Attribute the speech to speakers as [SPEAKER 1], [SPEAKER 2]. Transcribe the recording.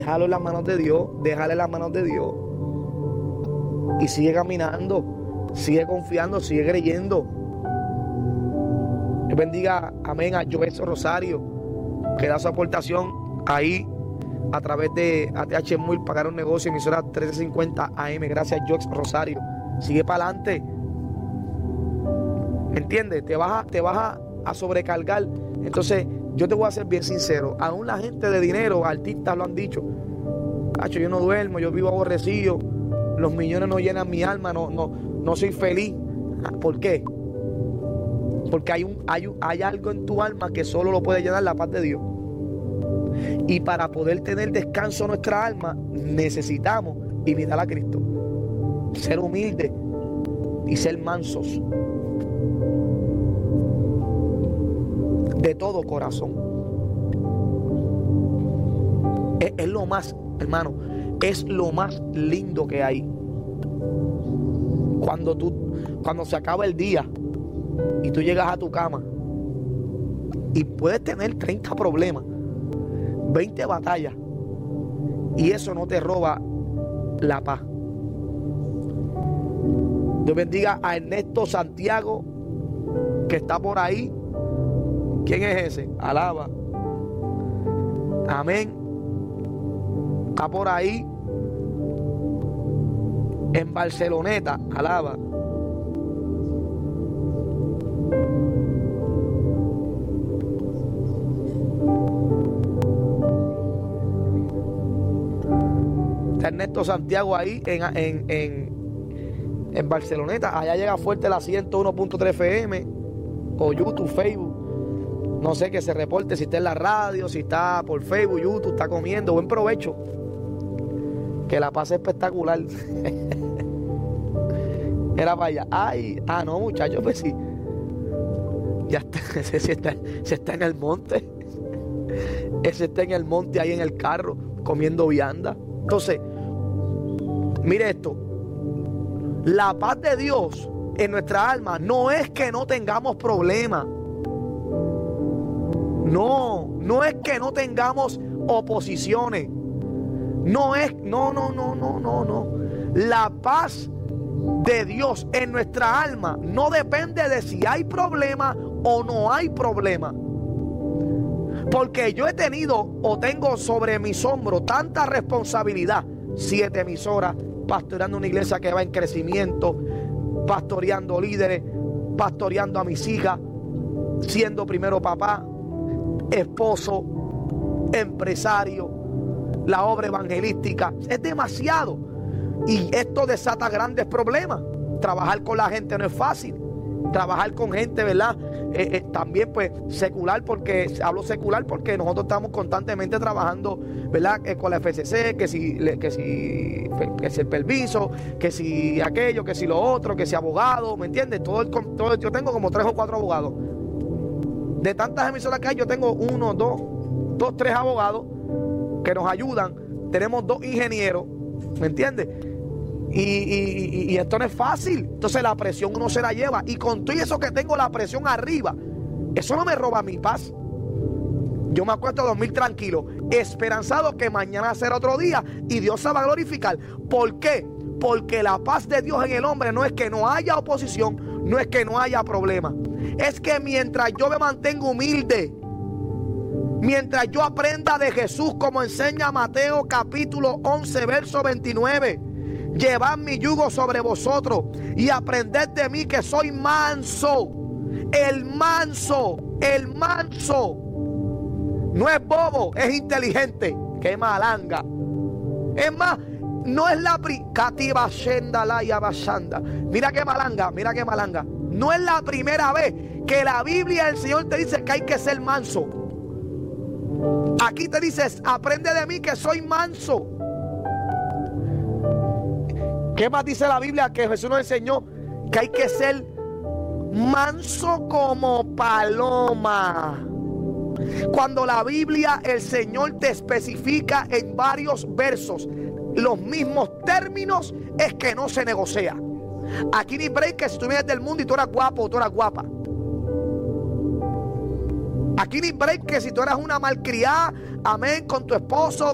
[SPEAKER 1] Déjalo en las manos de Dios, déjale en las manos de Dios. Y sigue caminando, sigue confiando, sigue creyendo. Dios bendiga, amén, a Joel Rosario, que da su aportación ahí a través de ATH Móvil, pagar un negocio, emisora 1350 AM. Gracias, Joel Rosario. Sigue para adelante. ¿Entiendes? Te vas a sobrecargar. Entonces, yo te voy a ser bien sincero. Aún la gente de dinero, artistas lo han dicho. Cacho, yo no duermo, yo vivo aborrecido. Los millones no llenan mi alma, no soy feliz. ¿Por qué? Porque hay algo en tu alma que solo lo puede llenar la paz de Dios. Y para poder tener descanso en nuestra alma, necesitamos imitar a Cristo. Ser humildes y ser mansos. De todo corazón. Es lo más, hermano, es lo más lindo que hay. Cuando se acaba el día y tú llegas a tu cama y puedes tener 30 problemas, 20 batallas, y eso no te roba la paz. Dios bendiga a Ernesto Santiago, que está por ahí. ¿Quién es ese? Alaba. Amén. Está por ahí en Barceloneta. Alaba. Está Ernesto Santiago ahí en Barceloneta. Allá llega fuerte la 101.3 FM o YouTube, Facebook. No sé, que se reporte si está en la radio, si está por Facebook, YouTube, está comiendo. Buen provecho. Que la pase espectacular. Era para allá. No, muchachos, pues sí. Ya está, ese está en el monte. Ese está en el monte ahí en el carro, comiendo vianda. Entonces, mire esto. La paz de Dios en nuestra alma no es que no tengamos problemas. No es que no tengamos oposiciones. No. La paz de Dios en nuestra alma no depende de si hay problema o no hay problema. Porque yo he tenido o tengo sobre mis hombros tanta responsabilidad. 7 emisoras, pastoreando una iglesia que va en crecimiento, pastoreando líderes, pastoreando a mis hijas, siendo primero papá, esposo, empresario, la obra evangelística. Es demasiado. Y esto desata grandes problemas. Trabajar con la gente no es fácil. Trabajar con gente, ¿verdad? También pues secular, porque hablo secular porque nosotros estamos constantemente trabajando, ¿verdad? Con la FCC, que si el permiso, que si aquello, que si lo otro, que si abogado, ¿me entiendes? Yo tengo como 3 o 4 abogados. De tantas emisoras que hay, yo tengo 1, 2, 3 abogados que nos ayudan. Tenemos 2 ingenieros, ¿me entiendes? Y esto no es fácil. Entonces la presión uno se la lleva. Y con todo eso que tengo la presión arriba, eso no me roba mi paz. Yo me acuesto a dormir tranquilo, esperanzado que mañana será otro día y Dios se va a glorificar. ¿Por qué? Porque la paz de Dios en el hombre no es que no haya oposición, no es que no haya problema. Es que mientras yo me mantengo humilde, mientras yo aprenda de Jesús, como enseña Mateo capítulo 11 verso 29, llevad mi yugo sobre vosotros y aprended de mí, que soy manso. El manso no es bobo, es inteligente. ¡Qué malanga! Es más, no es la mira qué malanga. No es la primera vez que la Biblia del Señor te dice que hay que ser manso. Aquí te dices, aprende de mí que soy manso. ¿Qué más dice la Biblia? Que Jesús nos enseñó que hay que ser manso como paloma. Cuando la Biblia, el Señor te especifica en varios versos los mismos términos, es que no se negocia. Aquí ni break que si tú vienes del mundo y tú eras guapo o tú eras guapa. Aquí ni break que si tú eras una malcriada, amén, con tu esposo,